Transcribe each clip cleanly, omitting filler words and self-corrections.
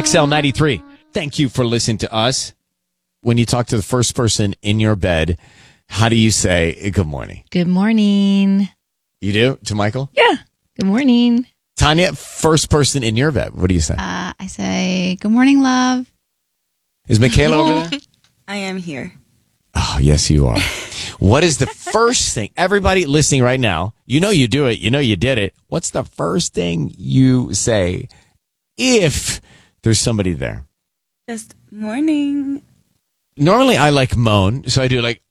XL93. Thank you for listening to us. When you talk to the first person in your bed, how do you say good morning? Good morning. You do? To Michael? Yeah. Good morning. Tanya, first person in your bed, what do you say? I say, good morning, love. Is Michaela over there? I am here. Oh, yes, you are. What is the first thing? Everybody listening right now, you know you do it. You know you did it. What's the first thing you say if there's somebody there? Just morning. Normally, I like moan, so I do like,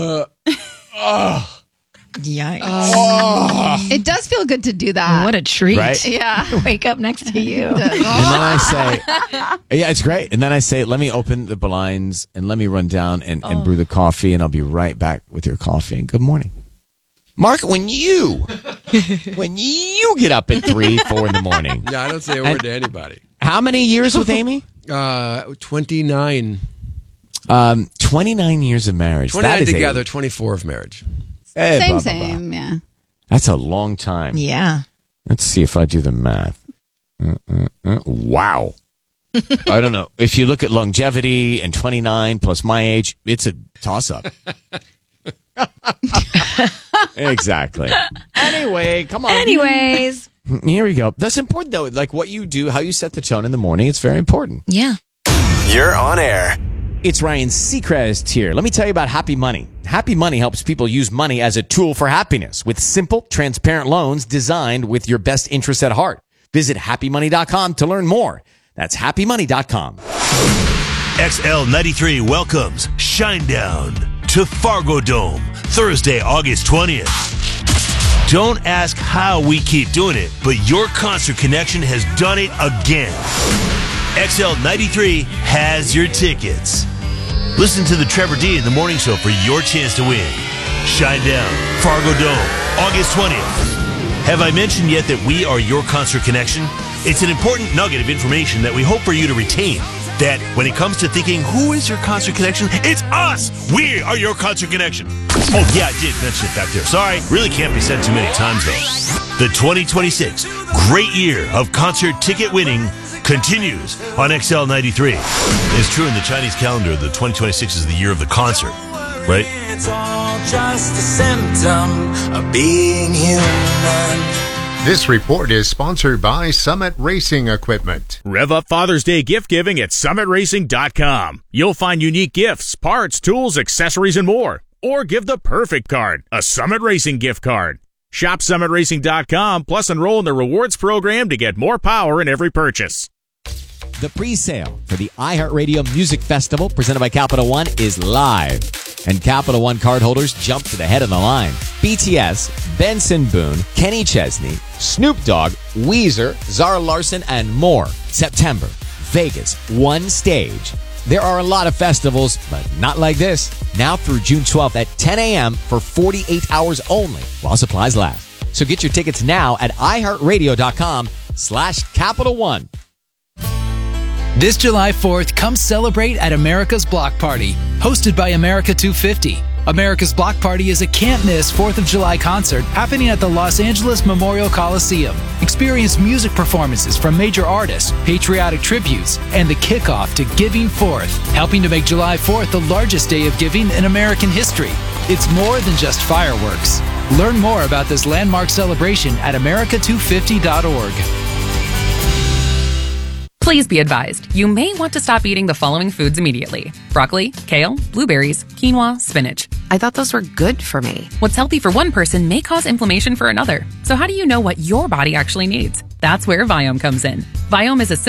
Yikes. It does feel good to do that. What a treat. Right? Yeah. Wake up next to you. And then I say, yeah, it's great. And then I say, let me open the blinds and let me run down and brew the coffee, and I'll be right back with your coffee. And good morning. Mark, when you get up at 3, 4 in the morning. Yeah, I don't say a word to anybody. How many years with Amy? 29. 29 years of marriage. 29 together, 24 of marriage. Same, yeah. That's a long time. Yeah. Let's see if I do the math. Wow. I don't know. If you look at longevity and 29 plus my age, it's a toss-up. Exactly. Anyway, come on. Anyways. Here we go. That's important, though. Like what you do, how you set the tone in the morning, it's very important. Yeah. You're on air. It's Ryan Seacrest here. Let me tell you about Happy Money. Happy Money helps people use money as a tool for happiness with simple, transparent loans designed with your best interests at heart. Visit happymoney.com to learn more. That's happymoney.com. XL93 welcomes Shinedown to Fargo Dome, Thursday, August 20th. Don't ask how we keep doing it, but your concert connection has done it again. XL93 has your tickets. Listen to the Trevor D in the morning show for your chance to win. Shinedown, Fargo Dome, August 20th. Have I mentioned yet that we are your concert connection? It's an important nugget of information that we hope for you to retain. That when it comes to thinking, who is your concert connection? It's us! We are your concert connection. Oh, yeah, I did mention it back there. Sorry, really can't be said too many times, though. The 2026 great year of concert ticket winning continues on XL93. It's true in the Chinese calendar, the 2026 is the year of the concert, right? It's all just a symptom of being human. This report is sponsored by Summit Racing Equipment. Rev up Father's Day gift giving at summitracing.com. You'll find unique gifts, parts, tools, accessories, and more. Or give the perfect card, a Summit Racing gift card. Shop summitracing.com, plus enroll in the rewards program to get more power in every purchase. The pre-sale for the iHeartRadio Music Festival presented by Capital One is live. And Capital One cardholders jump to the head of the line. BTS, Benson Boone, Kenny Chesney, Snoop Dogg, Weezer, Zara Larsson, and more. September, Vegas, one stage. There are a lot of festivals, but not like this. Now through June 12th at 10 a.m. for 48 hours only while supplies last. So get your tickets now at iHeartRadio.com/Capital One. This July 4th, come celebrate at America's Block Party, hosted by America 250. America's Block Party is a can't-miss 4th of July concert happening at the Los Angeles Memorial Coliseum. Experience music performances from major artists, patriotic tributes, and the kickoff to Giving Forth, helping to make July 4th the largest day of giving in American history. It's more than just fireworks. Learn more about this landmark celebration at america250.org. Please be advised, you may want to stop eating the following foods immediately. Broccoli, kale, blueberries, quinoa, spinach. I thought those were good for me. What's healthy for one person may cause inflammation for another. So how do you know what your body actually needs? That's where Viome comes in. Viome is a